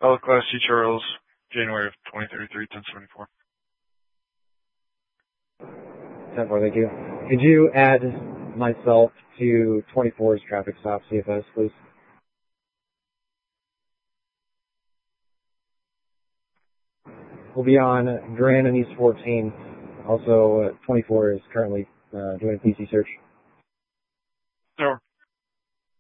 Class C Charles, January of 2033, 1074. 10-4, thank you. Could you add myself to 24's traffic stop CFS, please? We'll be on Grand and East 14. Also, 24 is currently doing a PC search. Sure.